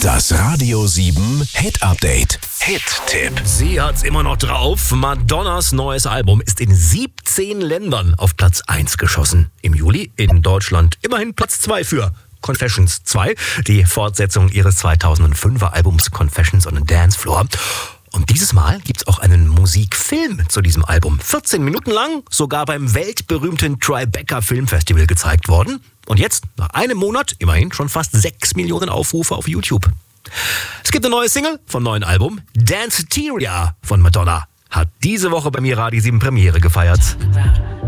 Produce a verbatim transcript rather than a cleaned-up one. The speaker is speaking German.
Das Radio sieben Hit Update. Hit-Tipp. Sie hat's immer noch drauf. Madonnas neues Album ist in siebzehn Ländern auf Platz eins geschossen. Im Juli in Deutschland immerhin Platz zwei für Confessions zwei, die Fortsetzung ihres zweitausendfünfer Albums Confessions on a Dance Floor. Und dieses Mal gibt's auch einen Musikfilm zu diesem Album. vierzehn Minuten lang, sogar beim weltberühmten Tribeca Filmfestival gezeigt worden. Und jetzt, nach einem Monat, immerhin schon fast sechs Millionen Aufrufe auf YouTube. Es gibt eine neue Single vom neuen Album. Danceteria von Madonna hat diese Woche bei mir Radio sieben Premiere gefeiert.